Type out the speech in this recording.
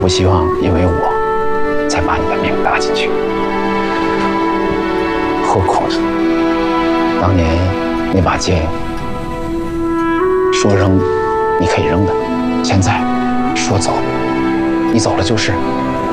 不希望因为我才把你的命搭进去。何苦呢？当年那把剑说扔你可以扔的，现在说走你走了就是。